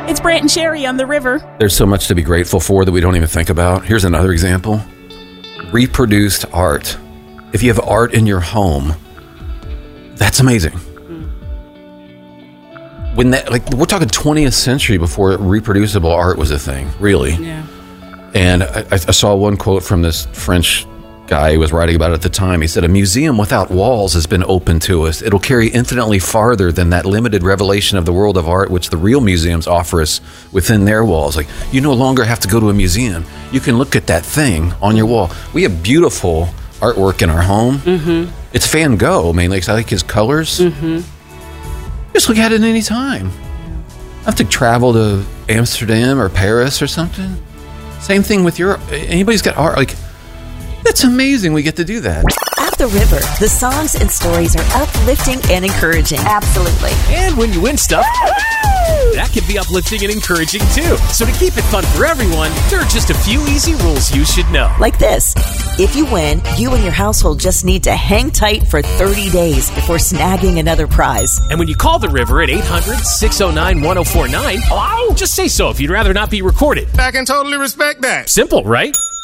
It's Brant and Sherry on the river. There's so much to be grateful for that we don't even think about. Here's another example. Reproduced art. If you have art in your home, that's amazing. When that, like, we're talking 20th century before reproducible art was a thing, really. Yeah. And I saw one quote from this French guy who was writing about it at the time. He said, "A museum without walls has been open to us. It'll carry infinitely farther than that limited revelation of the world of art which the real museums offer us within their walls." Like, you no longer have to go to a museum. You can look at that thing on your wall. We have beautiful artwork in our home. Mm-hmm. It's Van Gogh, mainly, because I like his colors. Mm-hmm. Just look at it any time. I have to travel to Amsterdam or Paris or something. Same thing with anybody's got art, like, that's amazing we get to do that. At the river, the songs and stories are uplifting and encouraging. Absolutely. And when you win stuff, that can be uplifting and encouraging too. So to keep it fun for everyone, there are just a few easy rules you should know. Like this. If you win, you and your household just need to hang tight for 30 days before snagging another prize. And when you call the river at 800-609-1049, just say so if you'd rather not be recorded. I can totally respect that. Simple, right?